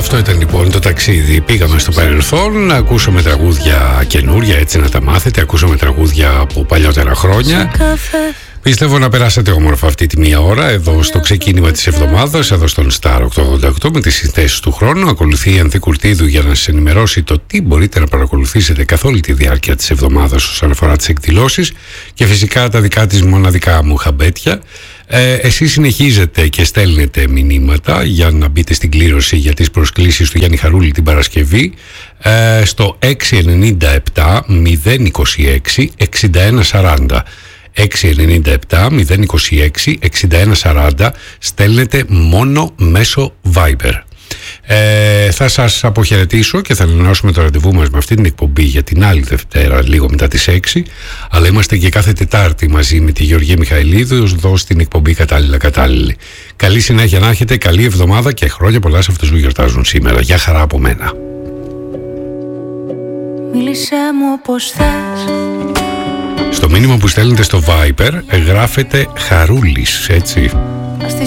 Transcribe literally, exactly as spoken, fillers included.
Αυτό ήταν λοιπόν το ταξίδι. Πήγαμε στο παρελθόν, ακούσαμε τραγούδια καινούρια, έτσι να τα μάθετε. Ακούσαμε τραγούδια από παλιότερα χρόνια. Πιστεύω να περάσατε όμορφα αυτή τη μία ώρα εδώ στο ξεκίνημα της εβδομάδας, εδώ στον Star οκτακόσια ογδόντα οκτώ με τις συνθέσεις του χρόνου. Ακολουθεί η Ανθή Κουρτίδου για να σας ενημερώσει το τι μπορείτε να παρακολουθήσετε καθ' όλη τη διάρκεια της εβδομάδας όσον αφορά τις εκδηλώσεις και φυσικά τα δικά της μοναδικά μου χαμπέτια. Ε, εσείς συνεχίζετε και στέλνετε μηνύματα για να μπείτε στην κλήρωση για τις προσκλήσεις του Γιάννη Χαρούλη την Παρασκευή ε, στο έξι εννιά επτά μηδέν είκοσι έξι εξήντα ένα σαράντα. έξι εννιά επτά μηδέν είκοσι έξι εξήντα ένα σαράντα, στέλνετε μόνο μέσω Viber. Ε, θα σας αποχαιρετήσω και θα ανανεώσουμε το ραντεβού μας με αυτή την εκπομπή για την άλλη Δευτέρα λίγο μετά τις έξι, αλλά είμαστε και κάθε Τετάρτη μαζί με τη Γεωργία Μιχαηλίδου εδώ στην εκπομπή Κατάλληλα Κατάλληλη. Καλή συνέχεια να έχετε, καλή εβδομάδα και χρόνια πολλά σε αυτούς που γιορτάζουν σήμερα. Γεια χαρά από μένα. Μίλησέ μου όπως θες. Στο μήνυμα που στέλνετε στο Viber γράφετε Χαρούλης, έτσι. Στη